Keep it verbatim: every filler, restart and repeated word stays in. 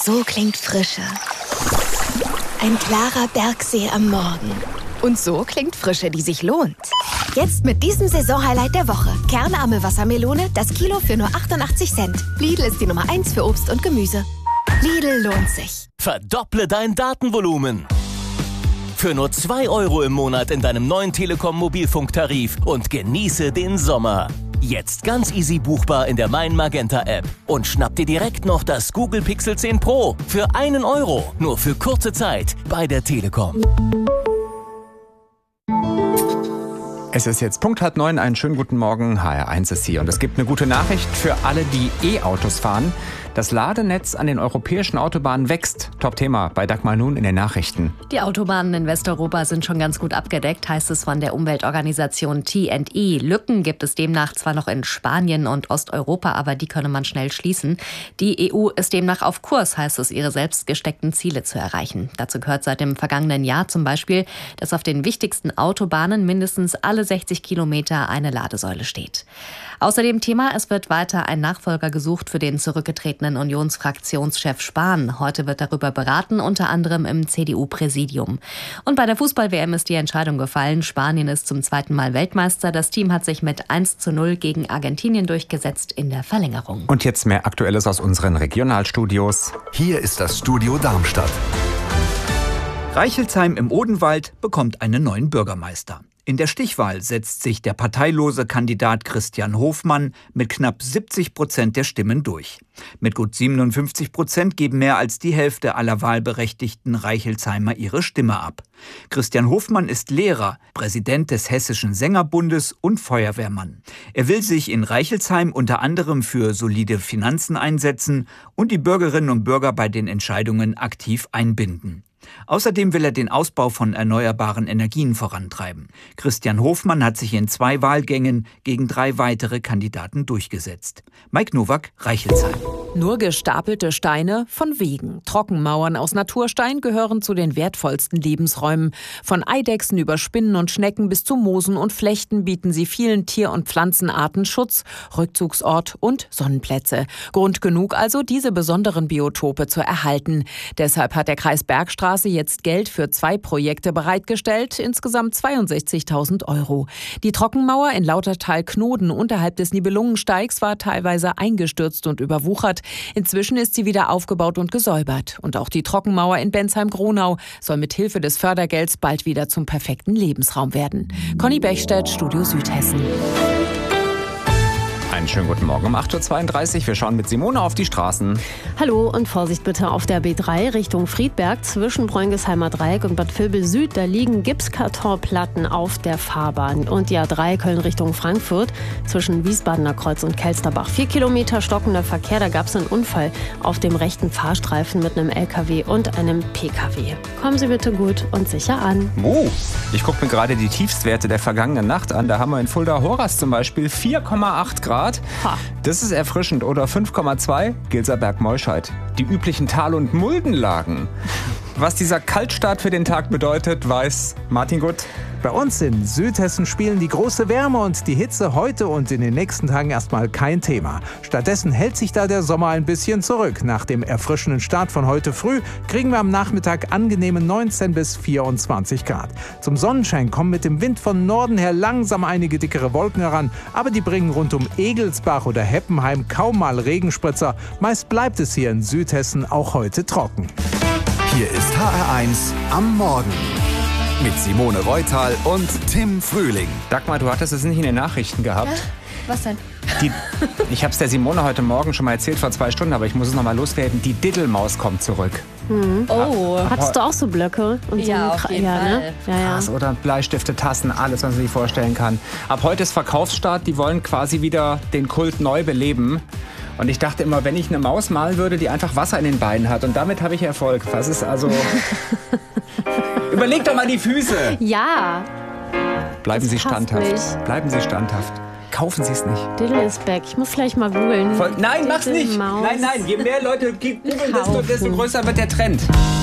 So klingt Frische. Ein klarer Bergsee am Morgen. Und so klingt Frische, die sich lohnt. Jetzt mit diesem Saisonhighlight der Woche. Kernarme Wassermelone, das Kilo für nur achtundachtzig Cent. Lidl ist die Nummer eins für Obst und Gemüse. Lidl lohnt sich. Verdopple dein Datenvolumen. Für nur zwei Euro im Monat in deinem neuen Telekom-Mobilfunktarif und genieße den Sommer. Jetzt ganz easy buchbar in der Mein Magenta App. Und schnapp dir direkt noch das Google Pixel zehn Pro für einen Euro. Nur für kurze Zeit bei der Telekom. Es ist jetzt Punkt halb neun, einen schönen guten Morgen, H R eins ist hier. Und es gibt eine gute Nachricht für alle, die E-Autos fahren. Das Ladenetz an den europäischen Autobahnen wächst. Top-Thema bei Dagmar Nun in den Nachrichten. Die Autobahnen in Westeuropa sind schon ganz gut abgedeckt, heißt es von der Umweltorganisation T and E. Lücken gibt es demnach zwar noch in Spanien und Osteuropa, aber die könne man schnell schließen. Die E U ist demnach auf Kurs, heißt es, ihre selbst gesteckten Ziele zu erreichen. Dazu gehört seit dem vergangenen Jahr zum Beispiel, dass auf den wichtigsten Autobahnen mindestens alle sechzig Kilometer eine Ladesäule steht. Außerdem Thema, es wird weiter ein Nachfolger gesucht für den zurückgetretenen Unionsfraktionschef Spahn. Heute wird darüber beraten, unter anderem im C D U-Präsidium. Und bei der Fußball-W M ist die Entscheidung gefallen. Spanien ist zum zweiten Mal Weltmeister. Das Team hat sich mit eins zu null gegen Argentinien durchgesetzt in der Verlängerung. Und jetzt mehr Aktuelles aus unseren Regionalstudios. Hier ist das Studio Darmstadt. Reichelsheim im Odenwald bekommt einen neuen Bürgermeister. In der Stichwahl setzt sich der parteilose Kandidat Christian Hofmann mit knapp siebzig Prozent der Stimmen durch. Mit gut siebenundfünfzig Prozent geben mehr als die Hälfte aller wahlberechtigten Reichelsheimer ihre Stimme ab. Christian Hofmann ist Lehrer, Präsident des Hessischen Sängerbundes und Feuerwehrmann. Er will sich in Reichelsheim unter anderem für solide Finanzen einsetzen und die Bürgerinnen und Bürger bei den Entscheidungen aktiv einbinden. Außerdem will er den Ausbau von erneuerbaren Energien vorantreiben. Christian Hofmann hat sich in zwei Wahlgängen gegen drei weitere Kandidaten durchgesetzt. Mike Nowak, Reichelsheim. Nur gestapelte Steine von Wegen. Trockenmauern aus Naturstein gehören zu den wertvollsten Lebensräumen. Von Eidechsen über Spinnen und Schnecken bis zu Moosen und Flechten bieten sie vielen Tier- und Pflanzenarten Schutz, Rückzugsort und Sonnenplätze. Grund genug also, diese besonderen Biotope zu erhalten. Deshalb hat der Kreis Bergstraße jetzt Geld für zwei Projekte bereitgestellt, insgesamt zweiundsechzigtausend Euro. Die Trockenmauer in Lautertal-Knoden unterhalb des Nibelungensteigs war teilweise eingestürzt und überwuchert. Inzwischen ist sie wieder aufgebaut und gesäubert. Und auch die Trockenmauer in Bensheim-Gronau soll mit Hilfe des Fördergelds bald wieder zum perfekten Lebensraum werden. Conny Bechstedt, Studio Südhessen. Einen schönen guten Morgen um acht Uhr zweiunddreißig. Wir schauen mit Simone auf die Straßen. Hallo und Vorsicht bitte auf der B drei Richtung Friedberg zwischen Bräunigsheimer Dreieck und Bad Vilbel Süd. Da liegen Gipskartonplatten auf der Fahrbahn. Und die A drei Köln Richtung Frankfurt zwischen Wiesbadener Kreuz und Kelsterbach. Vier Kilometer stockender Verkehr. Da gab es einen Unfall auf dem rechten Fahrstreifen mit einem L K W und einem P K W. Kommen Sie bitte gut und sicher an. Oh, ich gucke mir gerade die Tiefstwerte der vergangenen Nacht an. Da haben wir in Fulda-Horas zum Beispiel vier Komma acht Grad. Das ist erfrischend. Oder fünf Komma zwei Gilserberg-Meuscheid. Die üblichen Tal- und Muldenlagen. Was dieser Kaltstart für den Tag bedeutet, weiß Martin Gutt. Bei uns in Südhessen spielen die große Wärme und die Hitze heute und in den nächsten Tagen erstmal kein Thema. Stattdessen hält sich da der Sommer ein bisschen zurück. Nach dem erfrischenden Start von heute früh kriegen wir am Nachmittag angenehme neunzehn bis vierundzwanzig Grad. Zum Sonnenschein kommen mit dem Wind von Norden her langsam einige dickere Wolken heran, aber die bringen rund um Egelsbach oder Heppenheim kaum mal Regenspritzer. Meist bleibt es hier in Südhessen auch heute trocken. Hier ist H R eins am Morgen. Mit Simone Reutal und Tim Frühling. Dagmar, du hattest es nicht in den Nachrichten gehabt. Ja? Was denn? Die, ich habe es der Simone heute Morgen schon mal erzählt, vor zwei Stunden, aber ich muss es noch mal loswerden. Die Diddelmaus kommt zurück. Mhm. Oh. Hattest du auch so Blöcke? Und Ja, so auf jeden ja, Fall. Ne? Ja, ja. Krass, oder Bleistifte, Tassen, alles, was man sich vorstellen kann. Ab heute ist Verkaufsstart. Die wollen quasi wieder den Kult neu beleben. Und ich dachte immer, wenn ich eine Maus malen würde, die einfach Wasser in den Beinen hat. Und damit habe ich Erfolg. Was ist also... Überleg doch mal die Füße. Ja. Bleiben Das Sie passt standhaft. nicht. Bleiben Sie standhaft. Kaufen Sie es nicht. Diddle is back. Ich muss gleich mal googeln. Voll, nein, mach's nicht. Diddelmaus Nein, nein. Je mehr Leute googeln, desto, kaufen. desto größer wird der Trend.